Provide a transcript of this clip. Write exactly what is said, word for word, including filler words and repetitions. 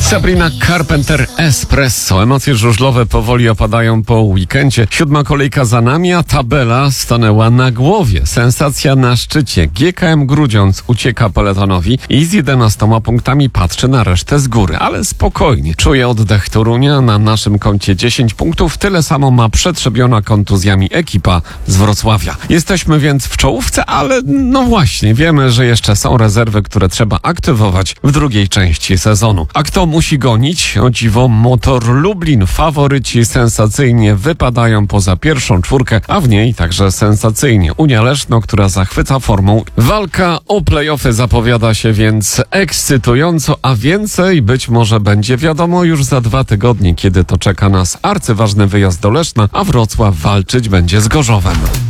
Sabrina Carpenter, Espresso. Emocje żużlowe powoli opadają po weekendzie. Siódma kolejka za nami, a tabela stanęła na głowie. Sensacja na szczycie. G K M Grudziądz ucieka peletonowi i z jedenastoma punktami patrzy na resztę z góry. Ale spokojnie. Czuje oddech Torunia. Na naszym koncie dziesięć punktów. Tyle samo ma przetrzebiona kontuzjami ekipa z Wrocławia. Jesteśmy więc w czołówce, ale no właśnie, wiemy, że jeszcze są rezerwy, które trzeba aktywować w drugiej części sezonu. A kto musi gonić? O dziwo, Motor Lublin. Faworyci sensacyjnie wypadają poza pierwszą czwórkę, a w niej także sensacyjnie Unia Leszno, która zachwyca formą. Walka o play-offy zapowiada się więc ekscytująco, a więcej być może będzie wiadomo już za dwa tygodnie, kiedy to czeka nas arcyważny wyjazd do Leszna, a Wrocław walczyć będzie z Gorzowem.